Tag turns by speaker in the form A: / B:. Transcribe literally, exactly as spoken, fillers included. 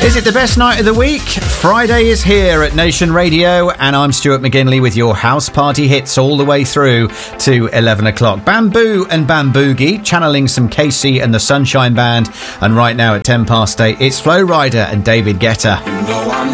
A: Is it the best night of the week? Friday is here at Nation Radio, and I'm Stuart McGinley with your house party hits all the way through to eleven o'clock. Bamboo and Bamboogie, channeling some Casey and the Sunshine Band. And right now at ten past eight, it's Flo Rida and David Guetta.